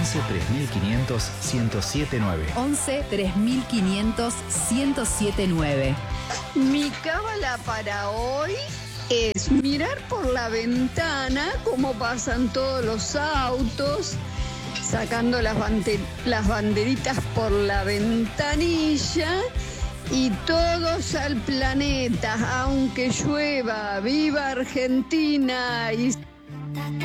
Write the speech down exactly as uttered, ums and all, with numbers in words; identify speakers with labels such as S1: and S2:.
S1: once tres mil quinientos ciento siete nueve.
S2: once tres mil quinientos ciento siete nueve.
S3: Mi cábala para hoy es mirar por la ventana cómo pasan todos los autos, sacando las, bande- las banderitas por la ventanilla y todos al planeta, aunque llueva. ¡Viva Argentina! Y